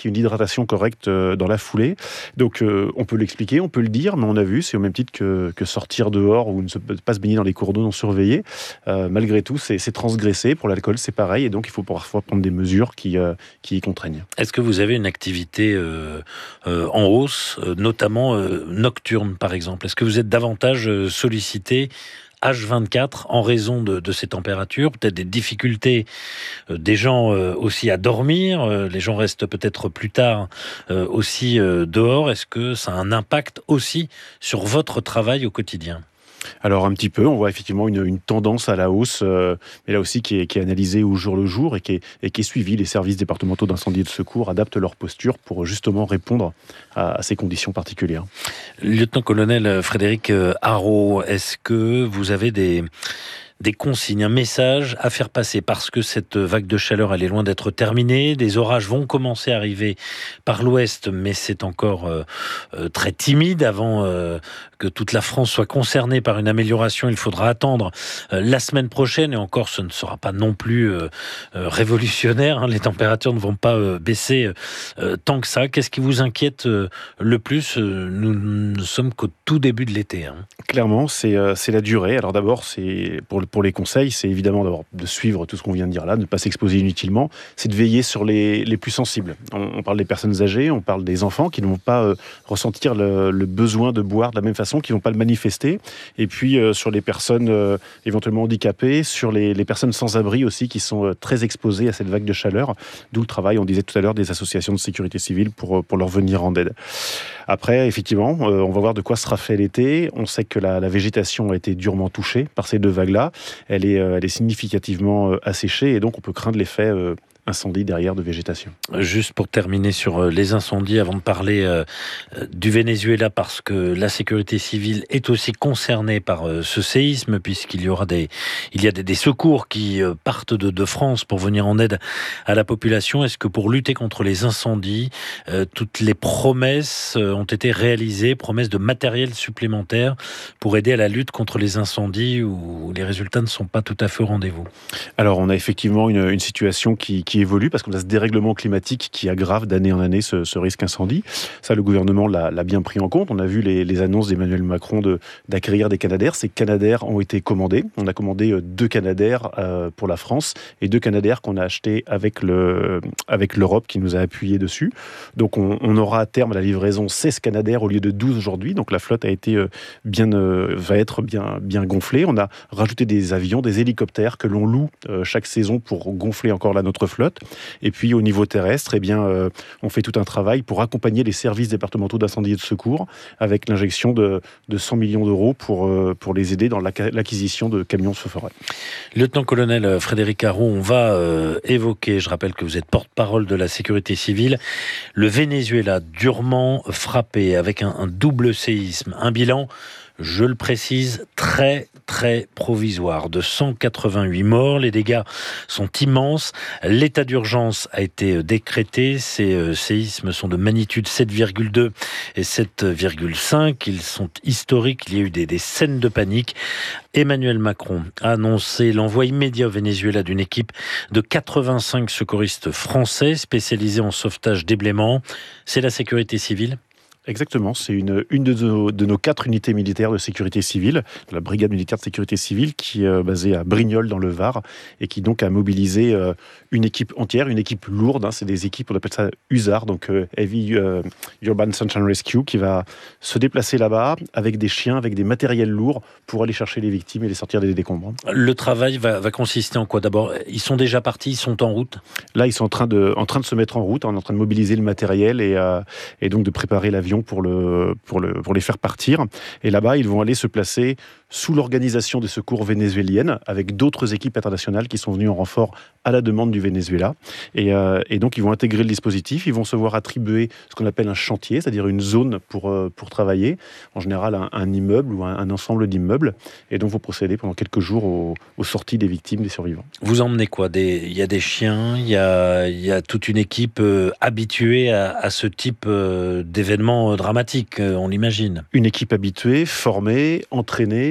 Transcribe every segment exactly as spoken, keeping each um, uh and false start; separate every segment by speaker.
Speaker 1: qu'il y ait une hydratation correcte euh, dans la foulée. Donc euh, on peut l'expliquer, on peut le dire, mais on a vu, c'est au même titre que, que sortir dehors ou ne se, pas se baigner dans les cours d'eau non surveillés. Euh, malgré tout, c'est, c'est transgressé. Pour l'alcool, c'est pareil, et donc il faut parfois prendre des mesures qui, euh, qui y contraignent.
Speaker 2: Est-ce que vous avez une activité euh, euh, en hausse, euh, notamment euh, nocturne par exemple? Est-ce que vous êtes davantage euh, sollicité H vingt-quatre en raison de, de ces températures, peut-être des difficultés euh, des gens euh, aussi à dormir, euh, les gens restent peut-être plus tard euh, aussi euh, dehors. Est-ce que ça a un impact aussi sur votre travail au quotidien?
Speaker 1: Alors un petit peu, on voit effectivement une, une tendance à la hausse, euh, mais là aussi qui est, qui est analysée au jour le jour et qui est, et qui est suivie. Les services départementaux d'incendie et de secours adaptent leur posture pour justement répondre à, à ces conditions particulières.
Speaker 2: Lieutenant-colonel Frédéric Haraud, est-ce que vous avez des... des consignes, un message à faire passer parce que cette vague de chaleur, elle est loin d'être terminée. Des orages vont commencer à arriver par l'ouest, mais c'est encore euh, euh, très timide. Avant euh, que toute la France soit concernée par une amélioration, il faudra attendre euh, la semaine prochaine. Et encore, ce ne sera pas non plus euh, euh, révolutionnaire. Hein. Les températures ne vont pas euh, baisser euh, tant que ça. Qu'est-ce qui vous inquiète euh, le plus? Nous ne sommes qu'au tout début de l'été. Hein.
Speaker 1: Clairement, c'est, euh, c'est la durée. Alors d'abord, c'est pour, pour les conseils, c'est évidemment d'abord de suivre tout ce qu'on vient de dire là, de ne pas s'exposer inutilement. C'est de veiller sur les, les plus sensibles. On, on parle des personnes âgées, on parle des enfants qui ne vont pas euh, ressentir le, le besoin de boire de la même façon, qui ne vont pas le manifester. Et puis euh, sur les personnes euh, éventuellement handicapées, sur les, les personnes sans abri aussi, qui sont euh, très exposées à cette vague de chaleur. D'où le travail, on disait tout à l'heure, des associations de sécurité civile pour, pour leur venir en aide. Après, effectivement, euh, on va voir de quoi sera fait l'été. On sait que la, la végétation a été durement touchée par ces deux vagues-là. Elle est, euh, elle est significativement euh, asséchée et donc on peut craindre l'effet euh, incendie derrière de végétation.
Speaker 2: Juste pour terminer sur les incendies, avant de parler euh, du Venezuela, parce que la sécurité civile est aussi concernée par euh, ce séisme, puisqu'il y aura des, il y a des, des secours qui euh, partent de, de France pour venir en aide à la population. Est-ce que pour lutter contre les incendies, euh, toutes les promesses euh, ont été réalisées, promesses de matériel supplémentaire pour aider à la lutte contre les incendies où les résultats ne sont pas tout à fait au rendez-vous?
Speaker 1: Alors on a effectivement une, une situation qui, qui évolue parce qu'on a ce dérèglement climatique qui aggrave d'année en année ce, ce risque incendie. Ça, le gouvernement l'a, l'a bien pris en compte. On a vu les, les annonces d'Emmanuel Macron de, d'acquérir des Canadair. Ces Canadair ont été commandés. On a commandé deux Canadair euh, pour la France et deux Canadair qu'on a achetés avec, le, avec l'Europe qui nous a appuyé dessus. Donc on, on aura à terme à la livraison seize Canadair au lieu de douze aujourd'hui. Donc la flotte a été euh, bien, euh, va être bien, bien gonflée. On a rajouté des avions, des hélicoptères que l'on loue euh, chaque saison pour gonfler encore la notre flotte. Et puis au niveau terrestre, eh bien, euh, on fait tout un travail pour accompagner les services départementaux d'incendie et de secours avec l'injection de, de cent millions d'euros pour, euh, pour les aider dans l'acquisition de camions de feu-forêt.
Speaker 2: Lieutenant-colonel Frédéric Haraud, on va euh, évoquer, je rappelle que vous êtes porte-parole de la sécurité civile, le Venezuela durement frappé avec un, un double séisme, un bilan, je le précise, très très provisoire, de cent quatre-vingt-huit morts. Les dégâts sont immenses. L'état d'urgence a été décrété. Ces séismes sont de magnitude sept virgule deux et sept virgule cinq. Ils sont historiques. Il y a eu des, des scènes de panique. Emmanuel Macron a annoncé l'envoi immédiat au Venezuela d'une équipe de quatre-vingt-cinq secouristes français spécialisés en sauvetage déblaiement. C'est la sécurité civile ?
Speaker 1: Exactement, c'est une, une de, nos, de nos quatre unités militaires de sécurité civile, la brigade militaire de sécurité civile qui est basée à Brignoles dans le Var et qui donc a mobilisé euh, une équipe entière, une équipe lourde, hein, c'est des équipes, on appelle ça U S A R, donc euh, Heavy euh, Urban Search and Rescue, qui va se déplacer là-bas avec des chiens, avec des matériels lourds pour aller chercher les victimes et les sortir des décombres.
Speaker 2: Le travail va, va consister en quoi? D'abord, ils sont déjà partis, ils sont en route?
Speaker 1: Là, ils sont en train de, en train de se mettre en route, on est en train de mobiliser le matériel et, euh, et donc de préparer l'avion pour, le, pour, le, pour les faire partir. Et là-bas, ils vont aller se placer sous l'organisation des secours vénézuéliennes, avec d'autres équipes internationales qui sont venues en renfort à la demande du Venezuela. Et, euh, et donc, ils vont intégrer le dispositif, ils vont se voir attribuer ce qu'on appelle un chantier, c'est-à-dire une zone pour, euh, pour travailler, en général un, un immeuble ou un, un ensemble d'immeubles. Et donc, vous procédez pendant quelques jours aux, aux sorties des victimes, des survivants.
Speaker 2: Vous emmenez quoi? des, Il y a des chiens, il y a, il y a toute une équipe euh, habituée à, à ce type euh, d'événements euh, dramatiques, euh, on l'imagine.
Speaker 1: Une équipe habituée, formée, entraînée,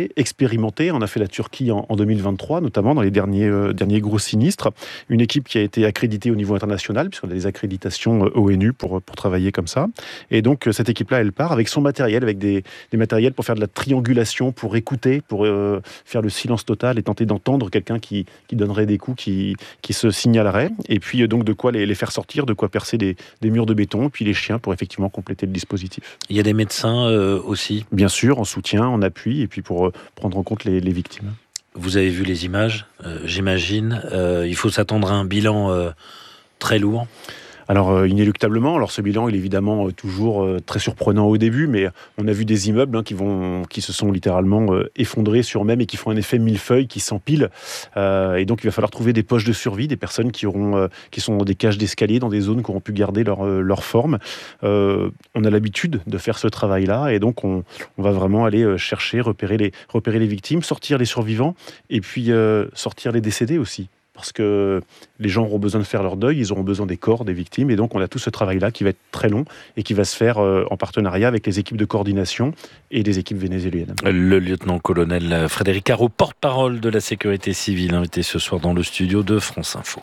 Speaker 1: tester, expérimenter. On a fait la Turquie en, en deux mille vingt-trois, notamment dans les derniers, euh, derniers gros sinistres. Une équipe qui a été accréditée au niveau international, puisqu'on a des accréditations O N U pour, pour travailler comme ça. Et donc, cette équipe-là, elle part avec son matériel, avec des, des matériels pour faire de la triangulation, pour écouter, pour euh, faire le silence total et tenter d'entendre quelqu'un qui, qui donnerait des coups, qui, qui se signalerait. Et puis, donc, de quoi les, les faire sortir, de quoi percer des, des murs de béton, et puis les chiens pour effectivement compléter le dispositif.
Speaker 2: Il y a des médecins euh, aussi ?
Speaker 1: Bien sûr, en soutien, en appui, et puis pour euh, prendre en compte les, les victimes.
Speaker 2: Vous avez vu les images, euh, j'imagine. Euh, il faut s'attendre à un bilan euh, très lourd.
Speaker 1: Alors, euh, inéluctablement, alors ce bilan, il est évidemment euh, toujours euh, très surprenant au début, mais on a vu des immeubles hein, qui, vont, qui se sont littéralement euh, effondrés sur eux-mêmes et qui font un effet millefeuille, qui s'empilent. Euh, et donc, il va falloir trouver des poches de survie, des personnes qui, auront, euh, qui sont dans des cages d'escalier, dans des zones qui auront pu garder leur, euh, leur forme. Euh, on a l'habitude de faire ce travail-là, et donc on, on va vraiment aller chercher, repérer les, repérer les victimes, sortir les survivants, et puis euh, sortir les décédés aussi. Parce que les gens auront besoin de faire leur deuil, ils auront besoin des corps des victimes, et donc on a tout ce travail-là qui va être très long et qui va se faire en partenariat avec les équipes de coordination et les équipes vénézuéliennes.
Speaker 2: Le lieutenant-colonel Frédéric Arrault, porte-parole de la sécurité civile, invité ce soir dans le studio de France Info.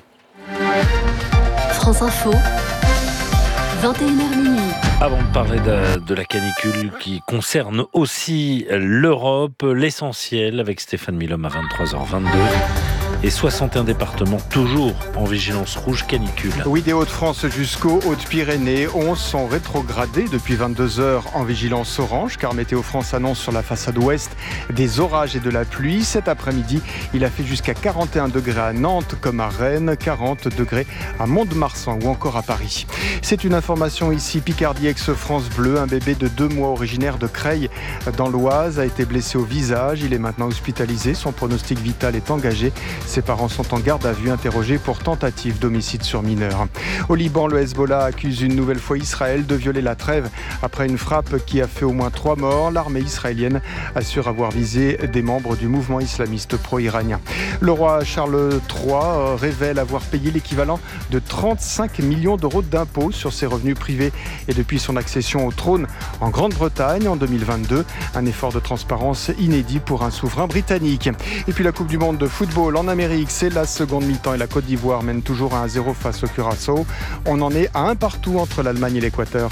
Speaker 3: France Info, vingt et une heures minuit.
Speaker 2: Avant de parler de, de la canicule qui concerne aussi l'Europe, l'essentiel avec Stéphane Milhomme à vingt-trois heures vingt-deux. Et soixante et un départements toujours en vigilance rouge canicule.
Speaker 4: Oui, des Hauts-de-France jusqu'aux Hautes-Pyrénées, onze sont rétrogradés depuis vingt-deux heures en vigilance orange, car Météo France annonce sur la façade ouest des orages et de la pluie. Cet après-midi, il a fait jusqu'à quarante et un degrés à Nantes comme à Rennes, quarante degrés à Mont-de-Marsan ou encore à Paris. C'est une information ici, Picardie ex-France Bleu. Un bébé de deux mois originaire de Creil dans l'Oise a été blessé au visage. Il est maintenant hospitalisé. Son pronostic vital est engagé. Ses parents sont en garde à vue, interrogés pour tentative d'homicide sur mineur. Au Liban, le Hezbollah accuse une nouvelle fois Israël de violer la trêve après une frappe qui a fait au moins trois morts. L'armée israélienne assure avoir visé des membres du mouvement islamiste pro-iranien. Le roi Charles trois révèle avoir payé l'équivalent de trente-cinq millions d'euros d'impôts sur ses revenus privés et depuis son accession au trône en Grande-Bretagne en deux mille vingt-deux. Un effort de transparence inédit pour un souverain britannique. Et puis la Coupe du Monde de football en Amérique, c'est la seconde mi-temps et la Côte d'Ivoire mène toujours à un zéro face au Curaçao. On en est à un partout entre l'Allemagne et l'Équateur.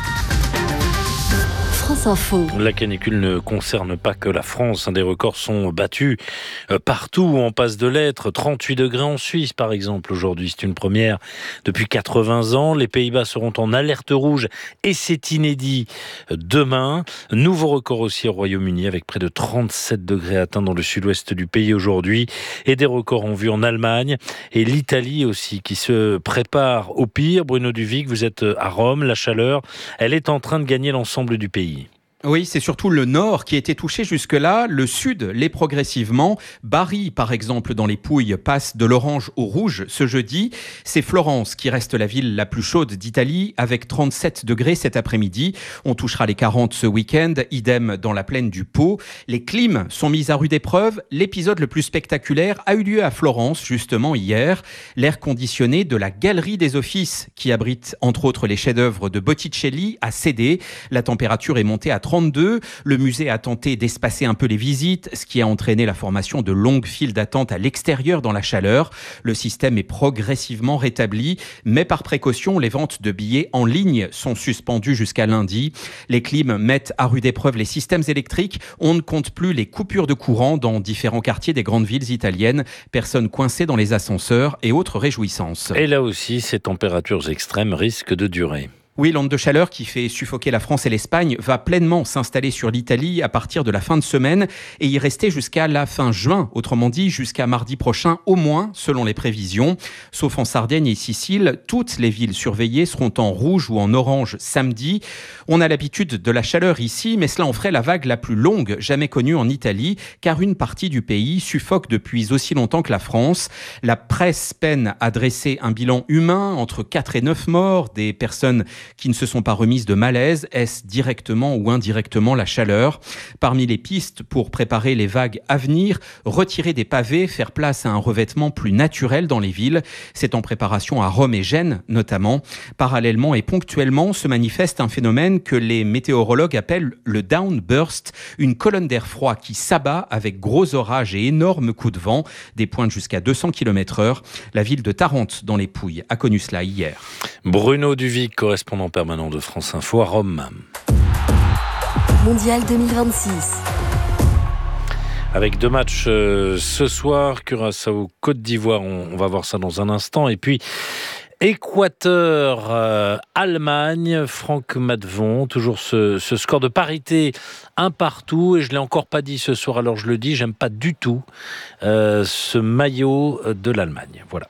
Speaker 3: France Info.
Speaker 2: La canicule ne concerne pas que la France. Des records sont battus partout où on passe de l'être. trente-huit degrés en Suisse, par exemple, aujourd'hui. C'est une première depuis quatre-vingts ans. Les Pays-Bas seront en alerte rouge et c'est inédit demain. Nouveau record aussi au Royaume-Uni avec près de trente-sept degrés atteints dans le sud-ouest du pays aujourd'hui. Et des records en vue en Allemagne et l'Italie aussi qui se prépare au pire. Bruno Duvic, vous êtes à Rome. La chaleur, elle est en train de gagner l'ensemble du pays.
Speaker 5: Oui, c'est surtout le nord qui a été touché jusque-là. Le sud l'est progressivement. Bari, par exemple, dans les Pouilles, passe de l'orange au rouge ce jeudi. C'est Florence qui reste la ville la plus chaude d'Italie, avec trente-sept degrés cet après-midi. On touchera les quarante ce week-end, idem dans la plaine du Pô. Les clims sont mis à rude épreuve. L'épisode le plus spectaculaire a eu lieu à Florence, justement hier. L'air conditionné de la Galerie des Offices, qui abrite entre autres les chefs-d'œuvre de Botticelli, a cédé. La température est montée à trente-deux. Le musée a tenté d'espacer un peu les visites, ce qui a entraîné la formation de longues files d'attente à l'extérieur dans la chaleur. Le système est progressivement rétabli, mais par précaution, les ventes de billets en ligne sont suspendues jusqu'à lundi. Les clims mettent à rude épreuve les systèmes électriques. On ne compte plus les coupures de courant dans différents quartiers des grandes villes italiennes. Personnes coincées dans les ascenseurs et autres réjouissances.
Speaker 2: Et là aussi, ces températures extrêmes risquent de durer.
Speaker 5: Oui, l'onde de chaleur qui fait suffoquer la France et l'Espagne va pleinement s'installer sur l'Italie à partir de la fin de semaine et y rester jusqu'à la fin juin, autrement dit jusqu'à mardi prochain au moins, selon les prévisions. Sauf en Sardaigne et Sicile, toutes les villes surveillées seront en rouge ou en orange samedi. On a l'habitude de la chaleur ici, mais cela en ferait la vague la plus longue jamais connue en Italie, car une partie du pays suffoque depuis aussi longtemps que la France. La presse peine à dresser un bilan humain entre quatre et neuf morts, des personnes qui ne se sont pas remises de malaise. Est-ce directement ou indirectement la chaleur ? Parmi les pistes pour préparer les vagues à venir, retirer des pavés, faire place à un revêtement plus naturel dans les villes. C'est en préparation à Rome et Gênes notamment. Parallèlement et ponctuellement se manifeste un phénomène que les météorologues appellent le downburst, une colonne d'air froid qui s'abat avec gros orages et énormes coups de vent, des pointes jusqu'à deux cents kilomètres heure. La ville de Tarente dans les Pouilles a connu cela hier.
Speaker 2: Bruno Duvic, correspondant permanent de France Info à Rome.
Speaker 3: Mondial deux mille vingt-six.
Speaker 2: Avec deux matchs euh, ce soir, Curaçao, Côte d'Ivoire, on, on va voir ça dans un instant. Et puis Équateur, euh, Allemagne, Franck Maddevon, toujours ce, ce score de parité un partout. Et je ne l'ai encore pas dit ce soir, alors je le dis, j'aime pas du tout euh, ce maillot de l'Allemagne. Voilà.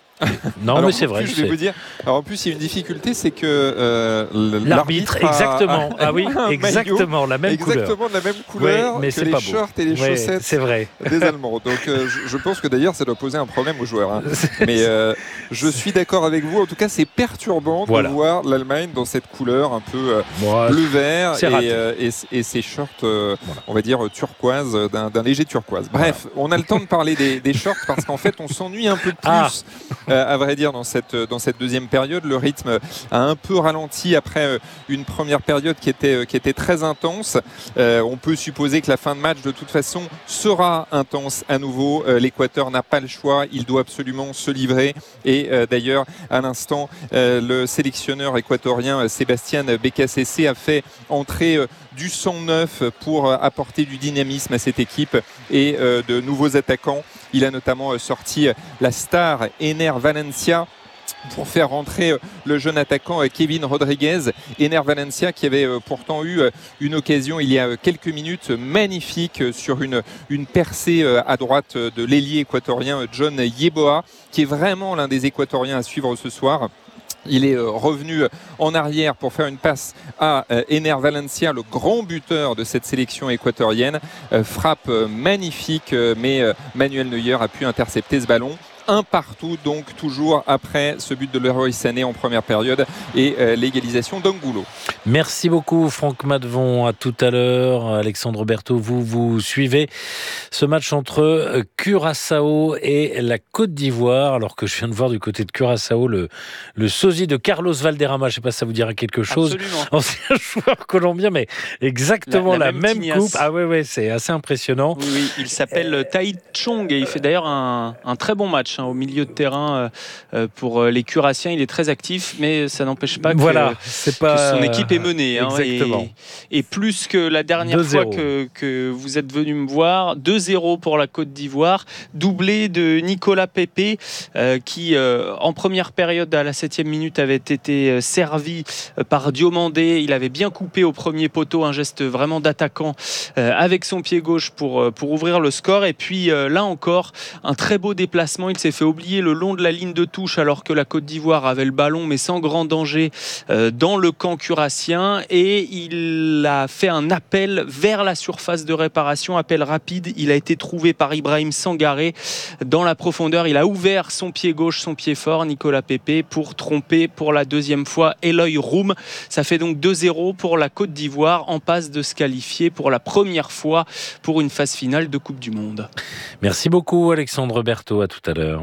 Speaker 2: Non,
Speaker 6: alors,
Speaker 2: mais c'est vrai.
Speaker 6: Plus, je vais vous dire. Alors en plus, il y a une difficulté, c'est que euh,
Speaker 2: l'arbitre,
Speaker 6: a,
Speaker 2: exactement.
Speaker 6: A,
Speaker 2: ah oui, exactement, la même
Speaker 6: exactement
Speaker 2: couleur.
Speaker 6: Exactement de la même couleur
Speaker 2: ouais, mais
Speaker 6: que
Speaker 2: c'est
Speaker 6: les
Speaker 2: pas
Speaker 6: shorts et les
Speaker 2: ouais,
Speaker 6: chaussettes
Speaker 2: c'est vrai.
Speaker 6: des Allemands. Donc euh, je, je pense que d'ailleurs, ça doit poser un problème aux joueurs. Hein. Mais euh, je suis d'accord avec vous. En tout cas, c'est perturbant voilà. de voir l'Allemagne dans cette couleur un peu euh, ouais, bleu-vert et, euh, et, et ces shorts, euh, voilà. on va dire turquoise, d'un, d'un léger turquoise. Bref, voilà. on a le temps de parler des, des shorts parce qu'en fait, on s'ennuie un peu plus, ah. euh, à vrai dire, dans Cette, dans cette deuxième période. Le rythme a un peu ralenti après une première période qui était, qui était très intense. Euh, on peut supposer que la fin de match, de toute façon, sera intense à nouveau. Euh, L'Équateur n'a pas le choix. Il doit absolument se livrer. Et euh, d'ailleurs, à l'instant, euh, le sélectionneur équatorien Sébastien Bécassese a fait entrer euh, du sang neuf pour euh, apporter du dynamisme à cette équipe et euh, de nouveaux attaquants. Il a notamment euh, sorti euh, la star Ener Valencia pour faire rentrer le jeune attaquant Kevin Rodriguez. Ener Valencia qui avait pourtant eu une occasion il y a quelques minutes magnifique sur une, une percée à droite de l'ailier équatorien John Yeboah, qui est vraiment l'un des Équatoriens à suivre ce soir. Il est revenu en arrière pour faire une passe à Ener Valencia, le grand buteur de cette sélection équatorienne. Frappe magnifique, mais Manuel Neuer a pu intercepter ce ballon. Un partout, donc toujours après ce but de Leroy Sané en première période et euh, l'égalisation d'Angulo.
Speaker 2: Merci beaucoup Franck Maddevon, à tout à l'heure. Alexandre Berthaud, vous vous suivez ce match entre Curaçao et la Côte d'Ivoire, alors que je viens de voir du côté de Curaçao le, le sosie de Carlos Valderrama, je ne sais pas si ça vous dira quelque chose.
Speaker 7: Absolument.
Speaker 2: Ancien joueur colombien, mais exactement la, la, la même, même coupe. Ah ouais, ouais, c'est assez impressionnant.
Speaker 7: Oui, oui, il s'appelle euh... Tai Chong et il fait d'ailleurs un, un très bon match au milieu de terrain euh, pour les Curaçaens. Il est très actif, mais ça n'empêche pas que,
Speaker 2: voilà, c'est pas...
Speaker 7: que son équipe est menée. Hein,
Speaker 2: exactement.
Speaker 7: Et, et plus que la dernière fois que, que vous êtes venu me voir, deux zéro pour la Côte d'Ivoire, doublé de Nicolas Pepe, euh, qui euh, en première période à la septième minute avait été servi par Diomandé. Il avait bien coupé au premier poteau, un geste vraiment d'attaquant euh, avec son pied gauche pour, pour ouvrir le score. Et puis euh, là encore, un très beau déplacement. Il s'est fait oublier le long de la ligne de touche alors que la Côte d'Ivoire avait le ballon mais sans grand danger euh, dans le camp curassien, et il a fait un appel vers la surface de réparation, appel rapide. Il a été trouvé par Ibrahim Sangaré dans la profondeur. Il a ouvert son pied gauche, son pied fort, Nicolas Pepe, pour tromper pour la deuxième fois Eloy Roum. Ça fait donc deux zéro pour la Côte d'Ivoire, en passe de se qualifier pour la première fois pour une phase finale de Coupe du Monde.
Speaker 2: Merci beaucoup Alexandre Berthaud, à tout à l'heure.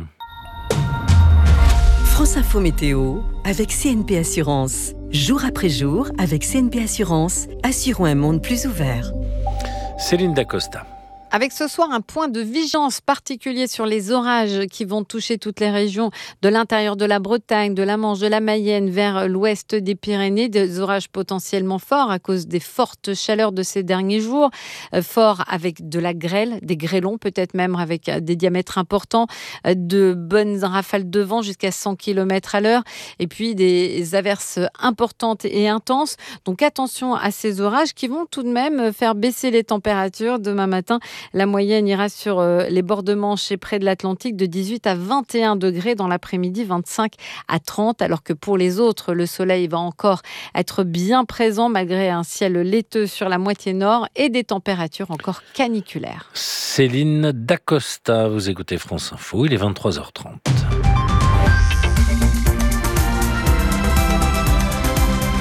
Speaker 3: France Info Météo avec C N P Assurance. Jour après jour, avec C N P Assurance, assurons un monde plus ouvert.
Speaker 2: Céline Dacosta.
Speaker 8: Avec ce soir un point de vigilance particulier sur les orages qui vont toucher toutes les régions de l'intérieur de la Bretagne, de la Manche, de la Mayenne vers l'ouest des Pyrénées. Des orages potentiellement forts à cause des fortes chaleurs de ces derniers jours. Euh, forts avec de la grêle, des grêlons peut-être même avec des diamètres importants, euh, de bonnes rafales de vent jusqu'à cent kilomètres à l'heure et puis des averses importantes et intenses. Donc attention à ces orages qui vont tout de même faire baisser les températures demain matin. La moyenne ira sur euh, les bords de Manche et près de l'Atlantique de dix-huit à vingt et un degrés, dans l'après-midi vingt-cinq à trente, alors que pour les autres, le soleil va encore être bien présent malgré un ciel laiteux sur la moitié nord et des températures encore caniculaires.
Speaker 2: Céline Dacosta, vous écoutez France Info, il est vingt-trois heures trente.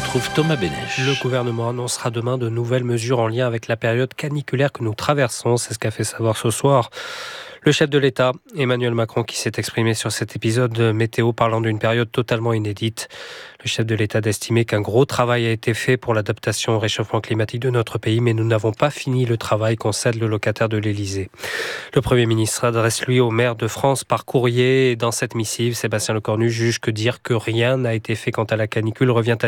Speaker 2: retrouve Thomas Bénèche.
Speaker 9: Le gouvernement annoncera demain de nouvelles mesures en lien avec la période caniculaire que nous traversons. C'est ce qu'a fait savoir ce soir le chef de l'État, Emmanuel Macron, qui s'est exprimé sur cet épisode météo parlant d'une période totalement inédite. Le chef de l'État d'estimer qu'un gros travail a été fait pour l'adaptation au réchauffement climatique de notre pays, mais nous n'avons pas fini le travail, concède le locataire de l'Élysée. Le Premier ministre adresse lui aux maires de France par courrier et dans cette missive, Sébastien Lecornu juge que dire que rien n'a été fait quant à la canicule revient à